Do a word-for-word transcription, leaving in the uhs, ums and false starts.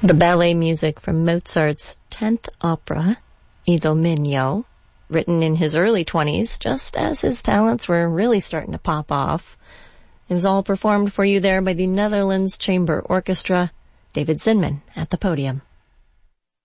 The ballet music from Mozart's tenth opera, Idomeneo, written in his early twenties, just as his talents were really starting to pop off. It was all performed for you there by the Netherlands Chamber Orchestra. David Zinman at the podium.